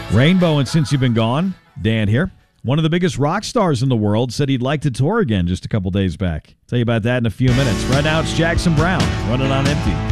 Rainbow and Since You've Been Gone. Dan here. One of the biggest rock stars in the world said he'd like to tour again just a couple days back. Tell you about that in a few minutes. Right now it's Jackson Browne, Running on Empty.